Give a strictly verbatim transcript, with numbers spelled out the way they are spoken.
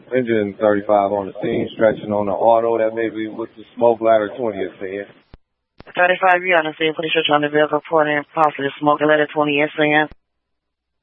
Engine thirty-five on the scene, stretching on the auto. That may be with the smoke ladder twenty is saying. thirty-five, you on the scene. Police search on the vehicle, reporting possibly smoke ladder twenty is saying.